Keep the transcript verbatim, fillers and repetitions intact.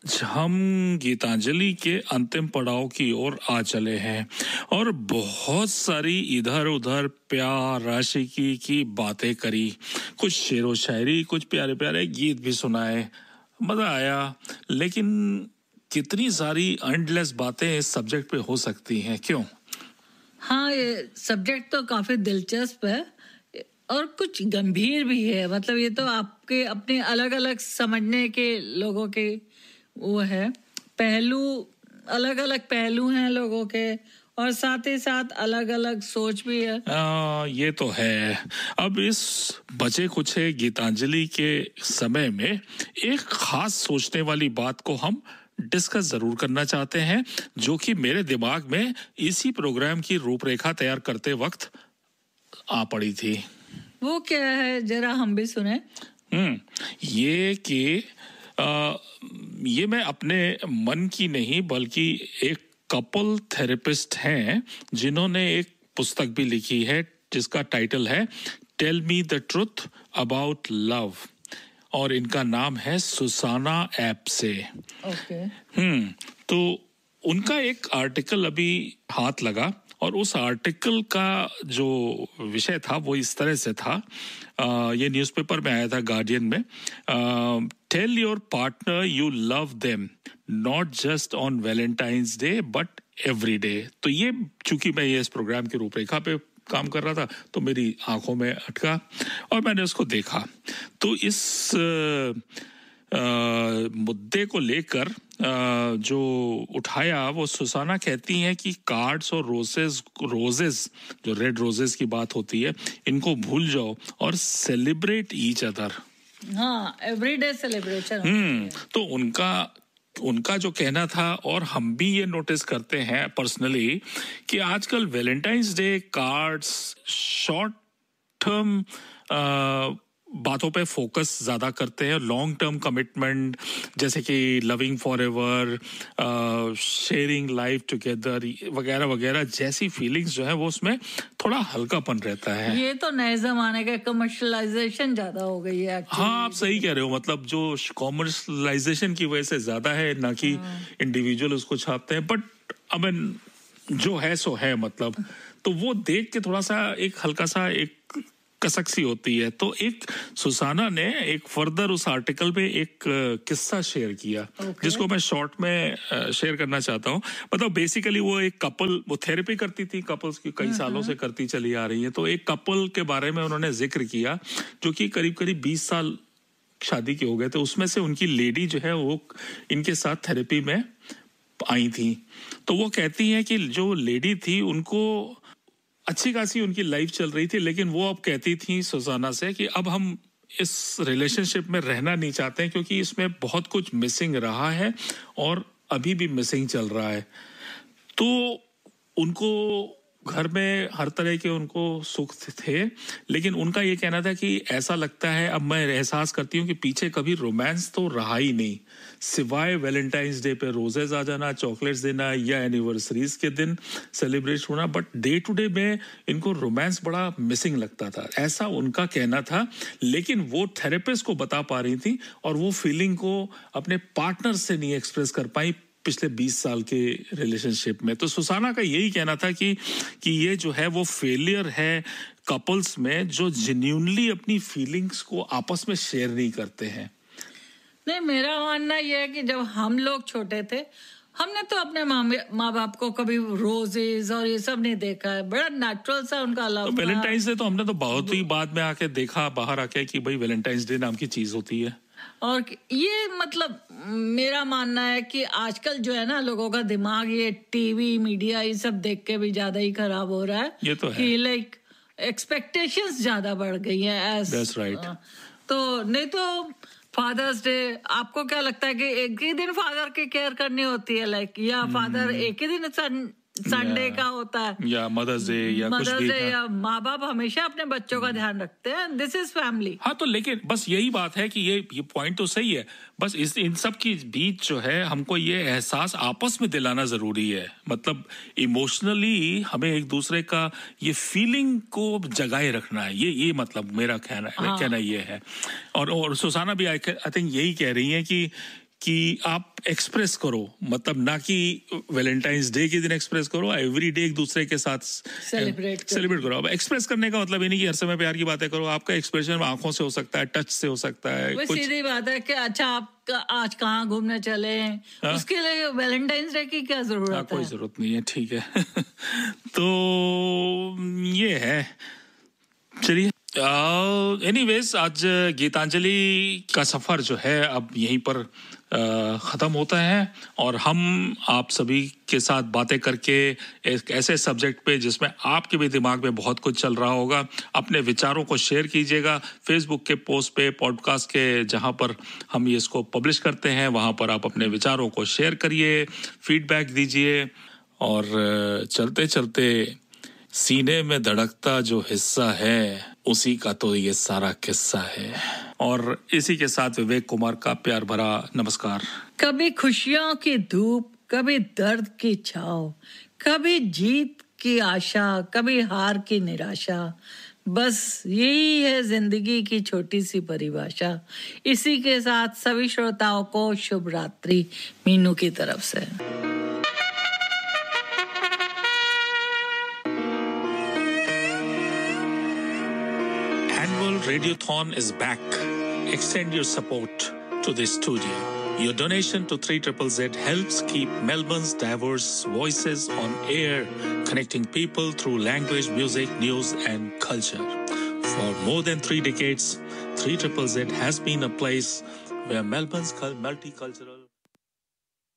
हम गीतांजलि के अंतिम पड़ाव की ओर आ चले हैं और बहुत सारी इधर उधर प्यार आशिकी की बातें करी, कुछ शेरो शायरी, कुछ प्यारे प्यारे गीत भी सुनाए, मजा आया। लेकिन कितनी सारी एंडलेस बातें इस सब्जेक्ट पे हो सकती हैं, क्यों? हाँ, ये सब्जेक्ट तो काफी दिलचस्प है और कुछ गंभीर भी है। मतलब ये तो आपके अपने अलग अलग समझने के लोगों के वो है पहलू, अलग अलग पहलू हैं लोगों के, और साथ ही साथ अलग अलग सोच भी है। आ, ये तो है। अब इस बचे कुछ गीतांजलि के समय में एक खास सोचने वाली बात को हम डिस्कस जरूर करना चाहते हैं, जो कि मेरे दिमाग में इसी प्रोग्राम की रूपरेखा तैयार करते वक्त आ पड़ी थी। वो क्या है, जरा हम भी सुने। हम्म ये कि आ, ये मैं अपने मन की नहीं बल्कि एक कपल थेरेपिस्ट हैं जिन्होंने एक पुस्तक भी लिखी है जिसका टाइटल है tell me the truth about love, और इनका नाम है सुसाना ऐप से। ओके। हम्म तो उनका एक आर्टिकल अभी हाथ लगा और उस आर्टिकल का जो विषय था वो इस तरह से था, आ, ये न्यूज़पेपर में आया था, गार्डियन में। Tell your partner you love them not just on Valentine's day but every day. तो ये चूंकि मैं ये इस प्रोग्राम की रूपरेखा पे काम कर रहा था तो मेरी आंखों में अटका और मैंने उसको देखा। तो इस आ, मुद्दे को लेकर जो उठाया वो सुसाना कहती हैं कि कार्ड्स और रोजेस रोजेस जो रेड रोजेस की बात होती है, इनको भूल जाओ और सेलिब्रेट ईच अदर। हाँ, एवरीडे सेलिब्रेशन। हम्म तो उनका उनका जो कहना था, और हम भी ये नोटिस करते हैं पर्सनली, कि आजकल Valentine's day cards short term बातों पे फोकस ज्यादा करते हैं। लॉन्ग टर्म कमिटमेंट जैसे कि loving for ever, sharing life together वगैरह वगैरह जैसी फीलिंग्स जो है वो उसमें थोड़ा हल्कापन रहता है। ये तो नए जमाने का कमर्शलाइजेशन ज्यादा हो गई है। हाँ, आप सही कह रहे हो। मतलब जो कॉमर्शलाइजेशन की वजह से ज्यादा है, ना कि इंडिविजुअल उसको छापते हैं। बट आई मीन जो है सो है, मतलब तो वो देख के थोड़ा सा एक हल्का सा एक कसक सी होती है। तो एक सुसाना ने एक फर्दर उस आर्टिकल में एक किस्सा शेयर किया, okay. जिसको मैं शॉर्ट में शेयर करना चाहता हूँ। मतलब बेसिकली वो एक कपल, वो थेरेपी करती थी, कपल्स की कई सालों से करती चली आ रही है। तो एक कपल के बारे में उन्होंने जिक्र किया जो कि करीब करीब बीस साल शादी के हो गए थे। उसमें से उनकी लेडी जो है वो इनके साथ थेरेपी में आई थी। तो वो कहती है कि जो लेडी थी उनको अच्छी खासी उनकी लाइफ चल रही थी, लेकिन वो अब कहती थी सुसाना से कि अब हम इस रिलेशनशिप में रहना नहीं चाहते हैं क्योंकि इसमें बहुत कुछ मिसिंग रहा है और अभी भी मिसिंग चल रहा है। तो उनको घर में हर तरह के उनको सुख थे, लेकिन उनका ये कहना था कि ऐसा लगता है, अब मैं एहसास करती हूँ कि पीछे कभी रोमांस तो रहा ही नहीं, सिवाय वैलेंटाइंस डे पे रोजेस आ जाना, चॉकलेट्स देना या एनिवर्सरीज के दिन सेलिब्रेट होना, बट डे टू डे में इनको रोमांस बड़ा मिसिंग लगता था, ऐसा उनका कहना था। लेकिन वो थेरेपिस्ट को बता पा रही थी और वो फीलिंग को अपने पार्टनर से नहीं एक्सप्रेस कर पाई पिछले बीस साल के रिलेशनशिप में। तो सुसाना का यही कहना था कि कि ये जो है वो फेलियर है कपल्स में जो जेन्युइनली अपनी फीलिंग्स को आपस में शेयर नहीं करते हैं। नहीं, मेरा मानना यह है कि जब हम लोग छोटे थे हमने तो अपने माँ बाप को कभी रोजेस और ये सब नहीं देखा है, बड़ा नेचुरल सा उनका लव। तो वैलेंटाइंस डे तो हमने तो बहुत ही बाद में आके देखा, बाहर आके, कि भाई वैलेंटाइंस डे नाम की चीज होती है। और ये मतलब मेरा मानना है कि आजकल जो है ना लोगों का दिमाग ये टीवी मीडिया ये सब देख के भी ज्यादा ही खराब हो रहा है। ये तो है कि लाइक एक्सपेक्टेशंस ज्यादा बढ़ गई हैं। That's right. तो नहीं तो फादर्स डे, आपको क्या लगता है कि एक ही दिन फादर की केयर करनी होती है, लाइक या फादर एक ही दिन सन संडे का होता है, या मदर्स डे या कुछ भी, या माँ बाप हमेशा अपने बच्चों का ध्यान रखते हैं। This is family. हाँ, तो लेकिन बस यही बात है कि ये ये पॉइंट तो सही है, बस इस इन सब की बीच जो है हमको ये एहसास आपस में दिलाना जरूरी है। मतलब इमोशनली हमें एक दूसरे का ये फीलिंग को जगाए रखना है, ये ये मतलब मेरा कहना है, हाँ। कहना ये है। और और सुसाना भी आई थिंक यही कह रही है कि कि आप एक्सप्रेस करो, मतलब ना कि वैलेंटाइंस डे के दिन एक्सप्रेस करो, एवरी डे एक दूसरे के साथ सेलिब्रेट सेलिब्रेट करो। अब एक्सप्रेस करने का मतलब ये नहीं कि हर समय प्यार की बातें करो, आपका एक्सप्रेशन आंखों से हो सकता है, टच से हो सकता है, वो कुछ सीधी बात है कि अच्छा आप आज कहाँ घूमने चले हैं, हाँ? उसके लिए वैलेंटाइंस डे की क्या जरूरत है? कोई जरूरत नहीं है, ठीक है। तो ये है, चलिए। एनीवेज आज गीतांजलि का सफर जो है अब यहीं पर uh, खत्म होता है, और हम आप सभी के साथ बातें करके एक ऐसे सब्जेक्ट पे जिसमें आपके भी दिमाग में बहुत कुछ चल रहा होगा, अपने विचारों को शेयर कीजिएगा फेसबुक के पोस्ट पे, पॉडकास्ट के जहां पर हम ये इसको पब्लिश करते हैं वहां पर आप अपने विचारों को शेयर करिए, फीडबैक दीजिए, और चलते चलते सीने में धड़कता जो हिस्सा है उसी का तो ये सारा किस्सा है। और इसी के साथ विवेक कुमार का प्यार भरा नमस्कार। कभी खुशियों की धूप, कभी दर्द की छाव, कभी जीत की आशा, कभी हार की निराशा, बस यही है जिंदगी की छोटी सी परिभाषा। इसी के साथ सभी श्रोताओं को शुभ रात्रि मीनू की तरफ से। Radiothon is back. Extend your support to this studio. Your donation to three Z Z Z helps keep Melbourne's diverse voices on air, connecting people through language, music, news and culture. For more than three decades, three Z Z Z has been a place where Melbourne's multicultural